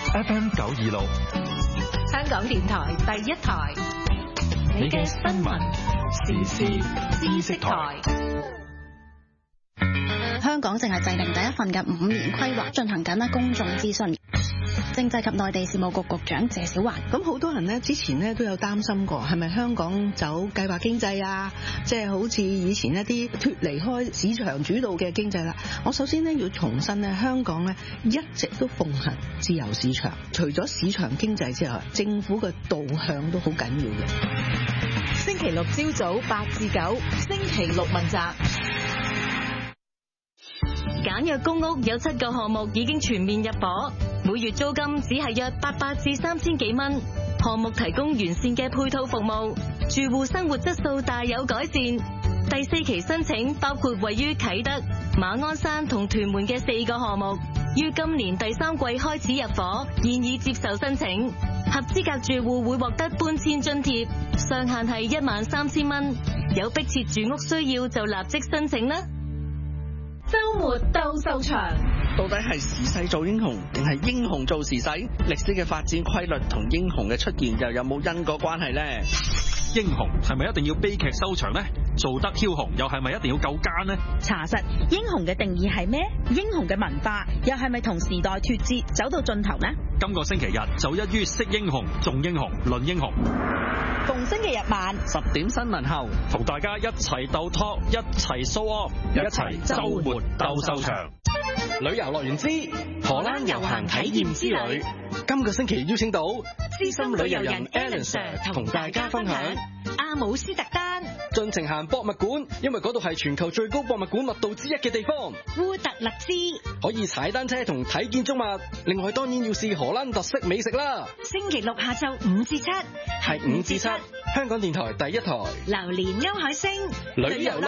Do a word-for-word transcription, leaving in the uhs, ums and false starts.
F M 九二六， 香港電台第一台，你嘅新聞時事知識台。 香港正係制定第一份嘅五年規劃，進行緊咧公眾諮詢。政制及內地事務局局長謝小環， 咁好多人呢之前呢都有擔心過，係咪香港走計劃經濟啊？即係好似以前一啲脫離開市場主導嘅經濟啦。我首先呢要重申呢，香港呢一直都奉行自由市場，除咗市場經濟之外，政府嘅導向都好緊要嘅。 星期六朝早八至九，星期六問責。 簡約公屋有七個項目已經全面入伙，每月租金只係約八百至三千幾蚊。項目提供完善嘅配套服務，住戶生活質素大有改善。第四期申請包括位於啟德、馬鞍山同屯門嘅四個項目，於今年第三季開始入伙，現已接受申請。合資格住戶會獲得搬遷津貼，上限係一萬三千蚊。有迫切住屋需要就立即申請啦。 周末鬥獸場， 到底係時勢做英雄，定係英雄做時勢？歷史嘅發展規律同英雄嘅出現又有冇因果關係呢？ 英雄係咪一定要悲劇收場呢？做得梟雄又係咪一定要夠奸呢？ 查實英雄嘅定義係咩？英雄嘅文化又係咪同時代脫節走到盡頭呢？ 今個星期日就一於識英雄、重英雄、論英雄。 逢星期日晚十點新聞後， 同大家一齊鬥 talk， 一齊 show off， 一齊週末鬥獸場。 旅遊樂園之荷蘭遊行體驗之旅，今個星期邀請到資深旅遊人 Alan Sir 同大家分享阿姆斯特丹， 盡情行博物館，因為嗰度係全球最高博物館密度之一嘅地方。 烏特勒支可以踩單車同睇建築物，另外當然要試荷蘭特色美食啦。 星期六下晝五至七， 係五至七，香港電台第一台榴蓮歐海星旅遊樂